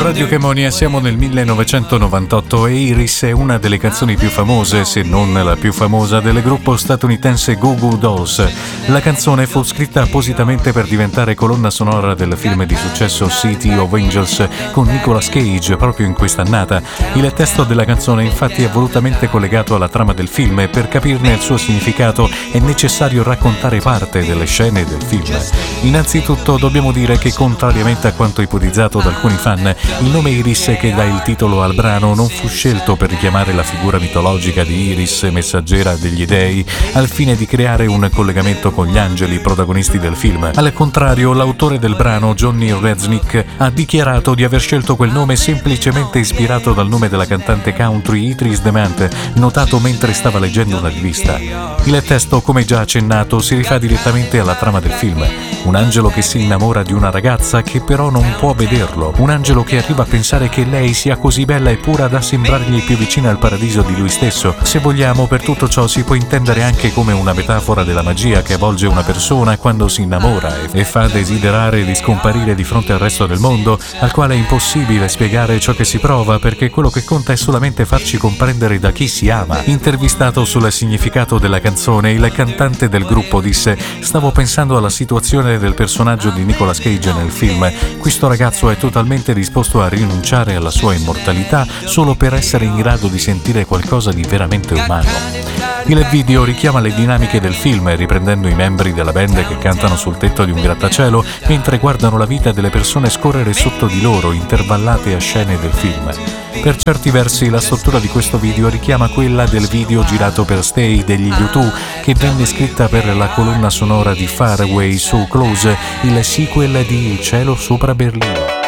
Radio Chemonia, siamo nel 1998 e Iris è una delle canzoni più famose, se non la più famosa, del gruppo statunitense Goo Goo Dolls. La canzone fu scritta appositamente per diventare colonna sonora del film di successo City of Angels con Nicolas Cage proprio in quest'annata. Il testo della canzone infatti è volutamente collegato alla trama del film e per capirne il suo significato è necessario raccontare parte delle scene del film. Innanzitutto dobbiamo dire che, contrariamente a quanto ipotizzato da alcuni fan, il nome Iris che dà il titolo al brano non fu scelto per richiamare la figura mitologica di Iris, messaggera degli dei, al fine di creare un collegamento con gli angeli protagonisti del film. Al contrario, l'autore del brano, Johnny Rzeznik, ha dichiarato di aver scelto quel nome semplicemente ispirato dal nome della cantante country Idris Dement, notato mentre stava leggendo una rivista. Il testo, come già accennato, si rifà direttamente alla trama del film. Un angelo che si innamora di una ragazza che però non può vederlo. Un angelo che arriva a pensare che lei sia così bella e pura da sembrargli più vicina al paradiso di lui stesso. Se vogliamo, per tutto ciò si può intendere anche come una metafora della magia che avvolge una persona quando si innamora e fa desiderare di scomparire di fronte al resto del mondo, al quale è impossibile spiegare ciò che si prova, perché quello che conta è solamente farci comprendere da chi si ama. Intervistato sul significato della canzone, il cantante del gruppo disse: "Stavo pensando alla situazione del personaggio di Nicolas Cage nel film. Questo ragazzo è totalmente disposto a rinunciare alla sua immortalità solo per essere in grado di sentire qualcosa di veramente umano." Il video richiama le dinamiche del film, riprendendo i membri della band che cantano sul tetto di un grattacielo mentre guardano la vita delle persone scorrere sotto di loro, intervallate a scene del film. Per certi versi la struttura di questo video richiama quella del video girato per Stay degli U2, che venne scritta per la colonna sonora di Far Away So Close, il sequel di Il cielo sopra Berlino.